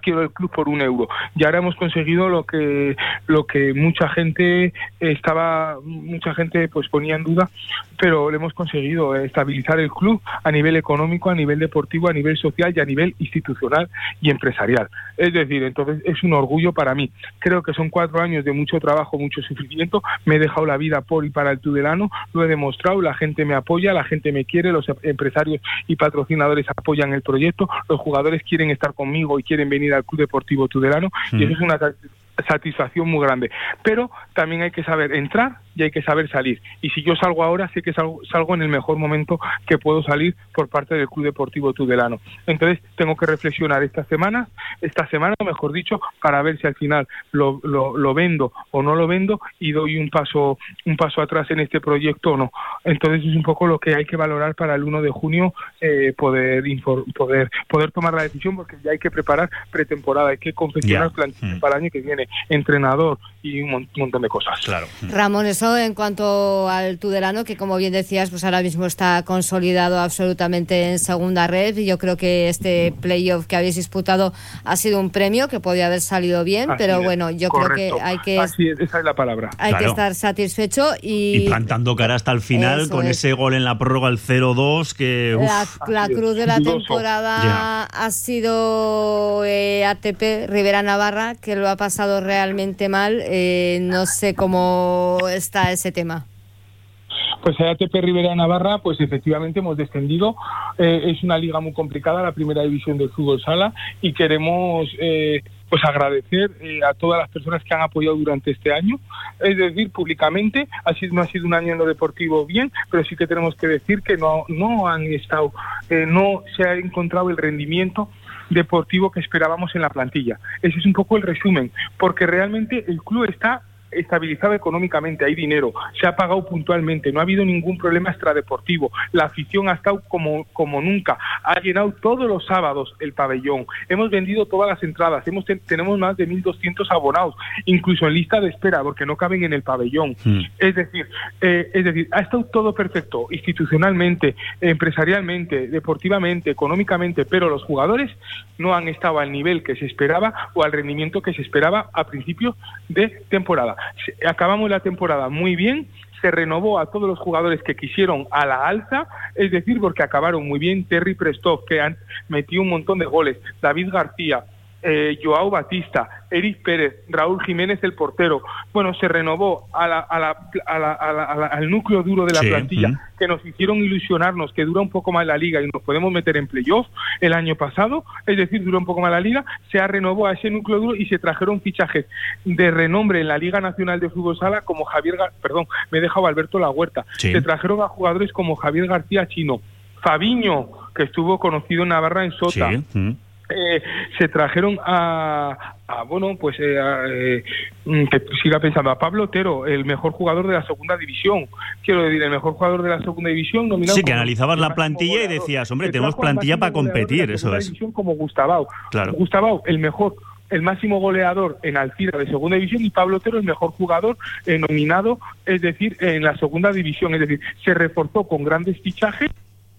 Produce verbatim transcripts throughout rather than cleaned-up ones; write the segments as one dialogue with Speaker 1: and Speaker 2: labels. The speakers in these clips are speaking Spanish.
Speaker 1: quiero el club por un euro. Y ahora hemos conseguido lo que lo que mucha gente estaba, mucha gente pues ponía en duda, pero lo hemos conseguido, estabilizar el club a nivel económico, a nivel deportivo, a nivel social y a nivel institucional y empresarial. Es decir, entonces es un orgullo para mí. Creo que son cuatro años de mucho trabajo, mucho sufrimiento. Me he dejado la vida por y para el Tudelano, lo he demostrado, la gente me apoya, la gente me quiere, los empresarios y patrocinadores apoyan el proyecto, los jugadores quieren estar conmigo y quieren venir al Club Deportivo Tudelano, mm. y eso es una satisfacción muy grande. Pero también hay que saber entrar y hay que saber salir. Y si yo salgo ahora, sé que salgo, salgo en el mejor momento que puedo salir por parte del Club Deportivo Tudelano. Entonces tengo que reflexionar esta semana, esta semana mejor dicho, para ver si al final lo, lo, lo vendo o no lo vendo y doy un paso un paso atrás en este proyecto o no. Entonces es un poco lo que hay que valorar para el uno de junio, eh, poder, infor, poder poder tomar la decisión, porque ya hay que preparar pretemporada, hay que confeccionar yeah. plantilla mm. para el año que viene, entrenador y un montón de cosas.
Speaker 2: Claro.
Speaker 3: Ramón, eso en cuanto al Tudelano, que como bien decías, pues ahora mismo está consolidado absolutamente en segunda red, y yo creo que este playoff que habéis disputado ha sido un premio que podía haber salido bien,
Speaker 1: así
Speaker 3: pero
Speaker 1: es,
Speaker 3: bueno, yo
Speaker 1: correcto.
Speaker 3: creo que hay que
Speaker 1: así es, esa es la palabra.
Speaker 3: Hay claro. que estar satisfecho y,
Speaker 2: y plantando cara hasta el final con es. ese gol en la prórroga, el cero dos, que uf.
Speaker 3: la, la cruz de la temporada yeah. ha sido eh, A T P Rivera Navarra, que lo ha pasado realmente mal. Eh, no sé cómo está ese tema.
Speaker 1: Pues a A T P Rivera Navarra, pues efectivamente hemos descendido. Eh, es una liga muy complicada, la primera división del fútbol sala, y queremos eh, pues agradecer eh, a todas las personas que han apoyado durante este año. Es decir, públicamente, ha sido, no ha sido un año en lo deportivo bien, pero sí que tenemos que decir que no, no han estado, eh, no se ha encontrado el rendimiento deportivo que esperábamos en la plantilla. Ese es un poco el resumen, porque realmente el club está estabilizado económicamente, hay dinero, se ha pagado puntualmente, no ha habido ningún problema extradeportivo, la afición ha estado como, como nunca, ha llenado todos los sábados el pabellón, hemos vendido todas las entradas, hemos ten, tenemos más de mil doscientos abonados, incluso en lista de espera, porque no caben en el pabellón. Mm. Es decir, eh, es decir, ha estado todo perfecto, institucionalmente, empresarialmente, deportivamente, económicamente, pero los jugadores no han estado al nivel que se esperaba o al rendimiento que se esperaba a principios de temporada. Acabamos la temporada muy bien, se renovó a todos los jugadores que quisieron a la alza, es decir, porque acabaron muy bien. Terry Prestov, que han metido un montón de goles, David García, eh, Joao Batista, Eric Pérez, Raúl Jiménez, el portero. Bueno, se renovó a la, a la, a la, a la, a la, al núcleo duro de la sí, plantilla, mm. que nos hicieron ilusionarnos, que dura un poco más la liga y nos podemos meter en playoff el año pasado, es decir, duró un poco más la liga, se renovó a ese núcleo duro y se trajeron fichajes de renombre en la Liga Nacional de Fútbol Sala como Javier, Gar- perdón, me he dejado Alberto La Huerta, sí. se trajeron a jugadores como Javier García Chino, Fabiño, que estuvo conocido en Navarra en Sota, sí. mm. Eh, se trajeron a, a bueno, pues eh, a, eh, que siga pensando, a Pablo Otero, el mejor jugador de la segunda división, quiero decir, el mejor jugador de la segunda división, nominado
Speaker 2: sí, que
Speaker 1: como,
Speaker 2: analizabas la plantilla y decías, hombre, tenemos plantilla para competir, eso es.
Speaker 1: Como Gustavao, claro. Gustavao, el mejor, el máximo goleador en Alcira de segunda división, y Pablo Otero, el mejor jugador eh, nominado, es decir, en la segunda división, es decir, se reforzó con grandes fichajes.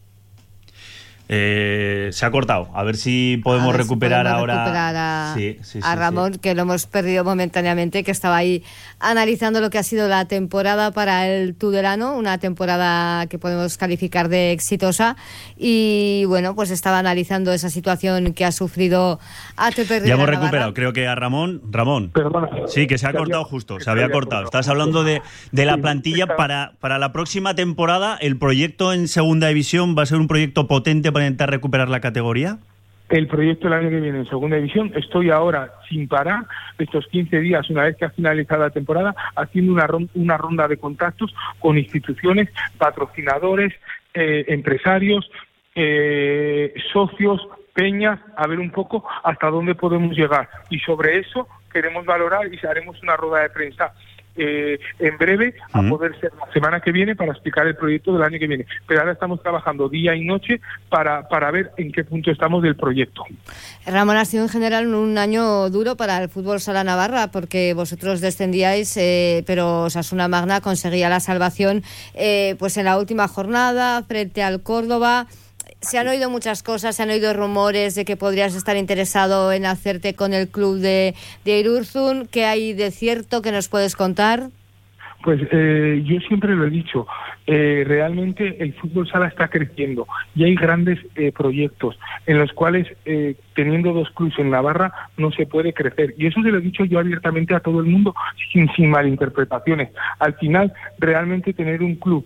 Speaker 2: Eh, se ha cortado, a ver si podemos recuperar
Speaker 3: si podemos
Speaker 2: ahora
Speaker 3: recuperar a,
Speaker 2: sí, sí, sí,
Speaker 3: a Ramón, sí. que lo hemos perdido momentáneamente, que estaba ahí analizando lo que ha sido la temporada para el Tudelano, una temporada que podemos calificar de exitosa, y bueno, pues estaba analizando esa situación que ha sufrido A T P.
Speaker 2: Ya hemos recuperado, creo que a Ramón Ramón,
Speaker 1: Perdona,
Speaker 2: sí, que se ha cortado había, justo, se había, había cortado. Estás hablando de, de la plantilla para, para la próxima temporada. ¿El proyecto en segunda división va a ser un proyecto potente para intentar recuperar la categoría?
Speaker 1: El proyecto el año que viene en segunda división, estoy ahora sin parar estos quince días, una vez que ha finalizado la temporada, haciendo una, ronda, una ronda de contactos con instituciones, patrocinadores, eh, empresarios, eh, socios, peñas, a ver un poco hasta dónde podemos llegar, y sobre eso queremos valorar y haremos una rueda de prensa Eh, en breve, a uh-huh. poder ser la semana que viene, para explicar el proyecto del año que viene. Pero ahora estamos trabajando día y noche para, para ver en qué punto estamos del proyecto.
Speaker 3: Ramón, ha sido en general un año duro para el fútbol sala Navarra, porque vosotros descendíais, eh, pero Osasuna Magna conseguía la salvación eh, pues en la última jornada frente al Córdoba. se han oído muchas cosas, se han oído rumores de que podrías estar interesado en hacerte con el club de, de Irurzun. ¿Qué hay de cierto que nos puedes contar?
Speaker 1: Pues eh, yo siempre lo he dicho, eh, realmente el fútbol sala está creciendo y hay grandes eh, proyectos en los cuales eh, teniendo dos clubes en Navarra no se puede crecer, y eso se lo he dicho yo abiertamente a todo el mundo sin, sin malinterpretaciones. Al final, realmente tener un club,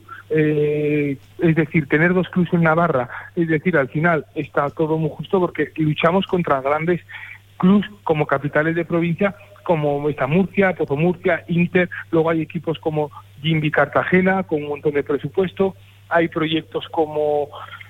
Speaker 1: eh, es decir, tener dos clubes en Navarra, es decir, al final está todo muy justo porque luchamos contra grandes clubes como capitales de provincia, como está Murcia, Pozo Murcia, Inter, luego hay equipos como Jimbi Cartagena, con un montón de presupuesto, hay proyectos como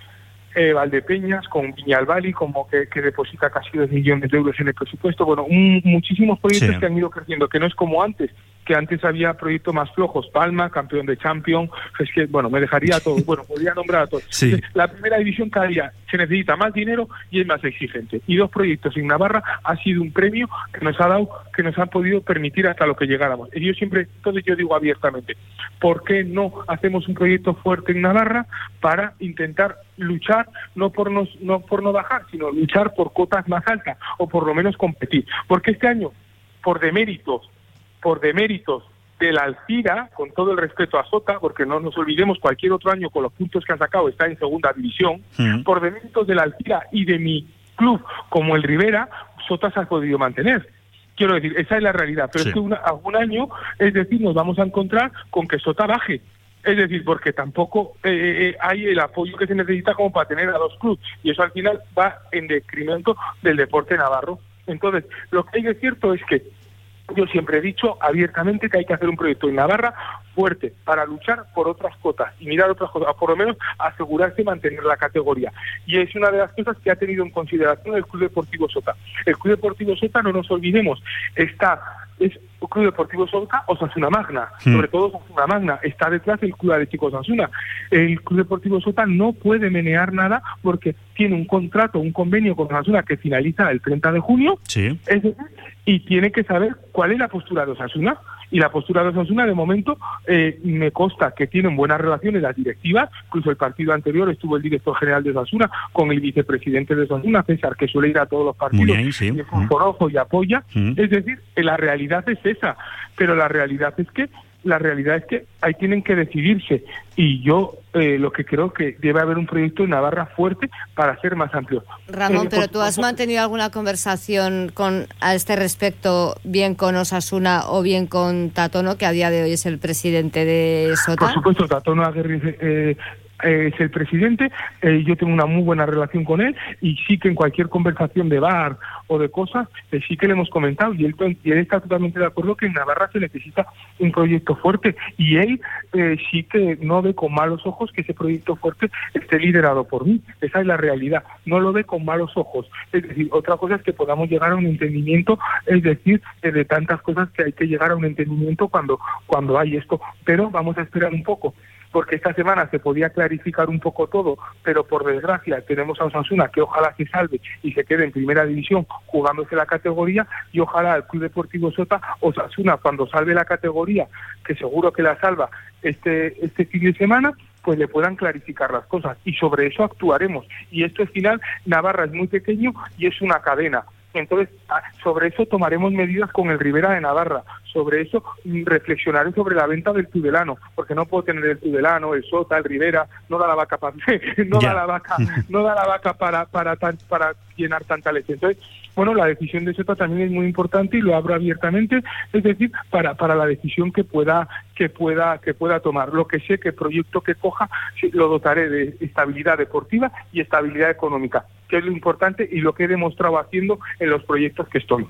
Speaker 1: eh, Valdepeñas, con Viñalbali, como que, que deposita casi dos millones de euros en el presupuesto, bueno, un, muchísimos proyectos sí. que han ido creciendo, que no es como antes, que antes había proyectos más flojos, Palma, campeón de Champions, es que, bueno, me dejaría a todos, bueno, podría nombrar a todos.
Speaker 2: Sí.
Speaker 1: La primera división cada día se necesita más dinero y es más exigente. Y dos proyectos en Navarra ha sido un premio que nos ha dado, que nos han podido permitir hasta lo que llegáramos. Y yo siempre, entonces yo digo abiertamente, ¿por qué no hacemos un proyecto fuerte en Navarra para intentar luchar, no por, nos, no por no bajar, sino luchar por cotas más altas, o por lo menos competir? Porque este año, por deméritos, por deméritos de la Alcira, con todo el respeto a Sota, porque no nos olvidemos, cualquier otro año con los puntos que han sacado está en segunda división, mm. por deméritos de la Alcira y de mi club como el Rivera, Sota se ha podido mantener. Quiero decir, esa es la realidad, pero sí. es que una, algún año, es decir, nos vamos a encontrar con que Sota baje. Es decir, porque tampoco eh, eh, hay el apoyo que se necesita como para tener a dos clubes, y eso al final va en detrimento del deporte navarro. Entonces, lo que hay de cierto es que yo siempre he dicho abiertamente que hay que hacer un proyecto en Navarra fuerte para luchar por otras cotas y mirar otras cosas, o por lo menos asegurarse de mantener la categoría. Y es una de las cosas que ha tenido en consideración el Club Deportivo Sota. El Club Deportivo Sota, no nos olvidemos, está es el Club Deportivo Sota Osasuna Magna, mm. sobre todo Osasuna Magna, está detrás del Club Atlético Osasuna. El Club Deportivo Sota no puede menear nada porque tiene un contrato, un convenio con Osasuna que finaliza el treinta de junio,
Speaker 2: sí.
Speaker 1: es decir, y tiene que saber cuál es la postura de Osasuna. Y la postura de Osasuna, de momento, eh, me consta que tienen buenas relaciones las directivas. Incluso el partido anterior estuvo el director general de Osasuna con el vicepresidente de Osasuna, César, que suele ir a todos los partidos,
Speaker 2: bien, sí.
Speaker 1: y es un forojo y apoya. Mm. Es decir, la realidad es esa, pero la realidad es que la realidad es que ahí tienen que decidirse, y yo eh, lo que creo que debe haber un proyecto en Navarra fuerte para ser más amplio.
Speaker 3: Ramón,
Speaker 1: eh,
Speaker 3: pero
Speaker 1: por,
Speaker 3: tú has
Speaker 1: por,
Speaker 3: mantenido alguna conversación con a este respecto, bien con Osasuna o bien con Tatono, que a día de hoy es el presidente de Sota?
Speaker 1: Por supuesto, Tatono Aguirre eh, es el presidente, eh, yo tengo una muy buena relación con él, y sí que en cualquier conversación de bar o de cosas, eh, sí que le hemos comentado, y él, y él está totalmente de acuerdo que en Navarra se necesita un proyecto fuerte, y él eh, sí que no ve con malos ojos que ese proyecto fuerte esté liderado por mí. Esa es la realidad, no lo ve con malos ojos. Es decir, otra cosa es que podamos llegar a un entendimiento, es decir, eh, de tantas cosas que hay que llegar a un entendimiento cuando, cuando hay esto, pero vamos a esperar un poco, porque esta semana se podía clarificar un poco todo, pero por desgracia tenemos a Osasuna que ojalá se salve y se quede en primera división jugándose la categoría, y ojalá el Club Deportivo Sota, Osasuna, cuando salve la categoría, que seguro que la salva este, este fin de semana, pues le puedan clarificar las cosas, y sobre eso actuaremos. Y esto al final, Navarra es muy pequeño y es una cadena. Entonces, sobre eso tomaremos medidas con el Rivera de Navarra. Sobre eso reflexionaré sobre la venta del Tudelano, porque no puedo tener el Tudelano, el Sota, el Rivera, no da la vaca para no da la vaca, no da la vaca para para para, para llenar tanta leche. Entonces, bueno, la decisión de Sota también es muy importante y lo abro abiertamente, es decir, para para la decisión que pueda que pueda que pueda tomar. Lo que sé que el proyecto que coja lo dotaré de estabilidad deportiva y estabilidad económica, que es lo importante y lo que he demostrado haciendo en los proyectos que estoy.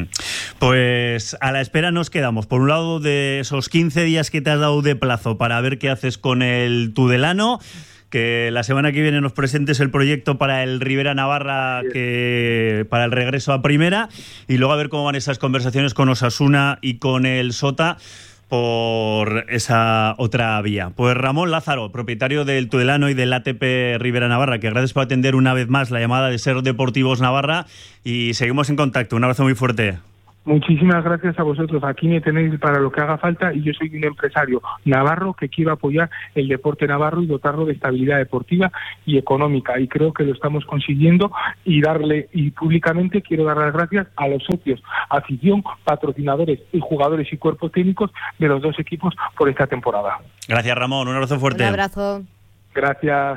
Speaker 2: Pues a la espera nos quedamos. Por un lado, de esos quince días que te has dado de plazo para ver qué haces con el Tudelano, que la semana que viene nos presentes el proyecto para el Rivera Navarra, que para el regreso a primera, y luego a ver cómo van esas conversaciones con Osasuna y con el Sota por esa otra vía. Pues Ramón Lázaro, propietario del Tudelano y del A T P Rivera Navarra, que gracias por atender una vez más la llamada de Ser Deportivos Navarra, y seguimos en contacto. Un abrazo muy fuerte.
Speaker 1: Muchísimas gracias a vosotros. Aquí me tenéis para lo que haga falta y yo soy un empresario navarro que quiero apoyar el deporte navarro y dotarlo de estabilidad deportiva y económica, y creo que lo estamos consiguiendo, y darle y públicamente quiero dar las gracias a los socios, afición, patrocinadores y jugadores y cuerpos técnicos de los dos equipos por esta temporada.
Speaker 2: Gracias, Ramón. Un abrazo fuerte.
Speaker 3: Un abrazo.
Speaker 1: Gracias.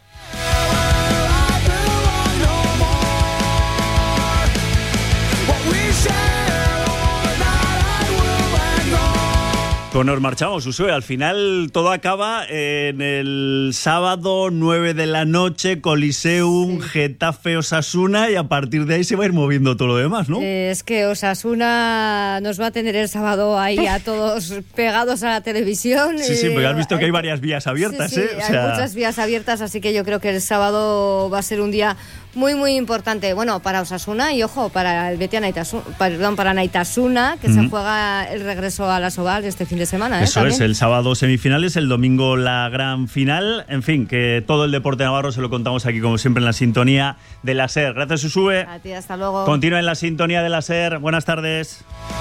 Speaker 2: Pues nos marchamos, Usue. Al final todo acaba en el sábado nueve de la noche, Coliseum, sí. Getafe, Osasuna, y a partir de ahí se va a ir moviendo todo lo demás, ¿no?
Speaker 3: Eh, es que Osasuna nos va a tener el sábado ahí a todos pegados a la televisión.
Speaker 2: Sí, sí, porque has visto que hay varias vías abiertas,
Speaker 3: sí, sí,
Speaker 2: ¿eh? O sea...
Speaker 3: hay muchas vías abiertas, así que yo creo que el sábado va a ser un día muy, muy importante. Bueno, para Osasuna y, ojo, para el Betia Naitasuna, perdón, para Naitasuna, que uh-huh. se juega el regreso a las Oval este fin de semana. ¿eh?
Speaker 2: Eso
Speaker 3: También.
Speaker 2: es, el sábado semifinales, el domingo la gran final. En fin, que todo el deporte navarro se lo contamos aquí, como siempre, en la sintonía de la SER. Gracias, Usue.
Speaker 3: A ti, hasta luego.
Speaker 2: Continúa en la sintonía de la SER. Buenas tardes.